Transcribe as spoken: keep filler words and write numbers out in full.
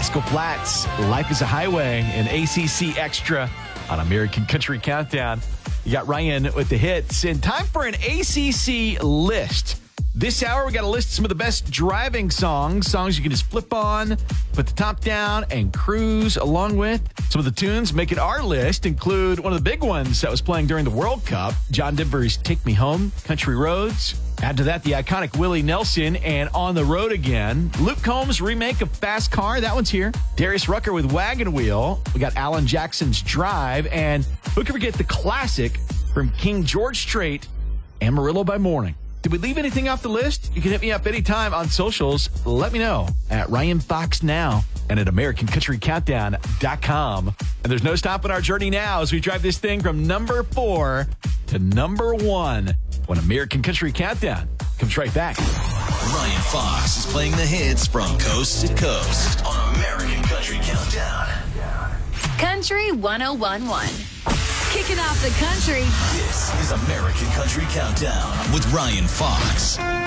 Rascal Flatts, Life is a Highway, and A C C Extra on American Country Countdown. You got Ryan with the hits, and time for an A C C list. This hour, we got to list some of the best driving songs, songs you can just flip on, put the top down, and cruise along with. Some of the tunes making our list include one of the big ones that was playing during the World Cup, John Denver's Take Me Home, Country Roads. Add to that the iconic Willie Nelson and On the Road Again. Luke Combs' remake of Fast Car, that one's here. Darius Rucker with Wagon Wheel. We got Alan Jackson's Drive. And who can forget the classic from King George Strait, Amarillo by Morning. Did we leave anything off the list? You can hit me up anytime on socials. Let me know at Ryan Fox Now and at American Country Countdown dot com. And there's no stopping our journey now as we drive this thing from number four to number one when American Country Countdown comes right back. Ryan Fox is playing the hits from coast to coast on American Country Countdown. Country ten eleven. Kicking off the country. This is American Country Countdown with Ryan Fox.